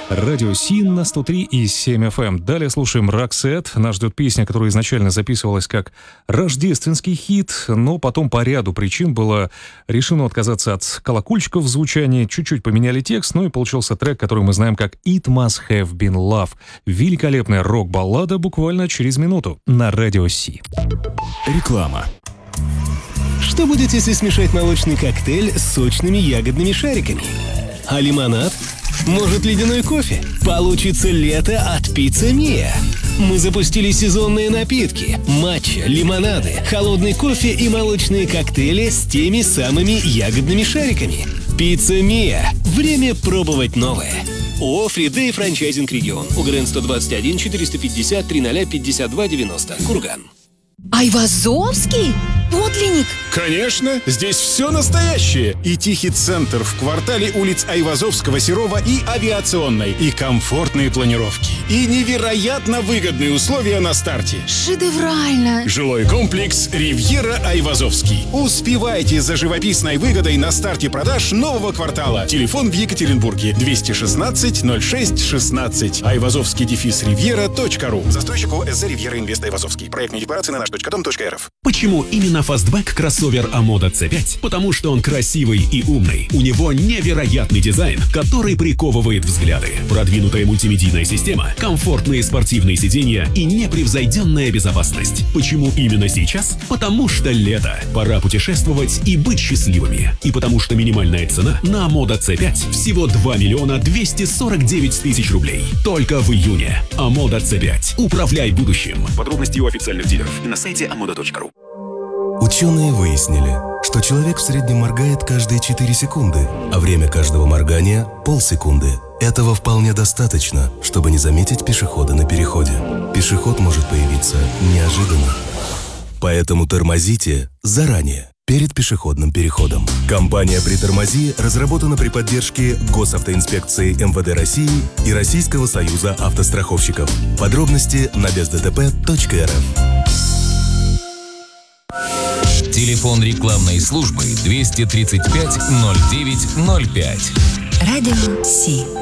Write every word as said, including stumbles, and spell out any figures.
Радио Син на сто три и семь эф эм. Далее слушаем Roxette. Нас ждет песня, которая изначально записывалась как рождественский хит, но потом по ряду причин было решено отказаться от колокольчиков в звучании, чуть-чуть поменяли текст, ну и получился трек, который мы знаем как «It Must Have Been Love». Великолепная рок-баллада буквально через минуту на Радио Си. Реклама. Что будет, если смешать молочный коктейль с сочными ягодными шариками? А лимонад? Может, ледяной кофе? Получится лето от Пицца Мия. Мы запустили сезонные напитки, матча, лимонады, холодный кофе и молочные коктейли с теми самыми ягодными шариками. Пицца Мия. Время пробовать новое. ООО «Фридей Франчайзинг Регион». УГРН сто двадцать один четыреста пятьдесят тридцать пятьдесят два девяносто. Курган. Айвазовский? Подлинник? Конечно, здесь все настоящее. И тихий центр в квартале улиц Айвазовского, Серова и Авиационной. И комфортные планировки. И невероятно выгодные условия на старте. Шедеврально. Жилой комплекс «Ривьера Айвазовский». Успевайте за живописной выгодой на старте продаж нового квартала. Телефон в Екатеринбурге двести шестнадцать ноль шесть шестнадцать. Айвазовский дефис ривьера точка ру. Застройщик ООО «СЗ Ривьера Инвест Айвазовский». Проектные декларации на наш точка дом точка эр эф. Почему именно фастбэк кроссовер Амода си пять? Потому что он красивый и умный. У него невероятный дизайн, который приковывает взгляды. Продвинутая мультимедийная система, комфортные спортивные сиденья и непревзойденная безопасность. Почему именно сейчас? Потому что лето. Пора путешествовать и быть счастливыми. И потому что минимальная цена на Амода си пять всего два миллиона двести сорок девять тысяч рублей. Только в июне. Амода си пять. Управляй будущим. Подробности у официальных дилеров и на сайте амода точка ру. Ученые выяснили, что человек в среднем моргает каждые четыре секунды, а время каждого моргания – полсекунды. Этого вполне достаточно, чтобы не заметить пешехода на переходе. Пешеход может появиться неожиданно. Поэтому тормозите заранее, перед пешеходным переходом. Компания «Притормози» разработана при поддержке Госавтоинспекции эм вэ дэ России и Российского союза автостраховщиков. Подробности на без дэ тэ пэ точка эр эф. Телефон рекламной службы двести тридцать пять ноль девять ноль пять. Радио Си.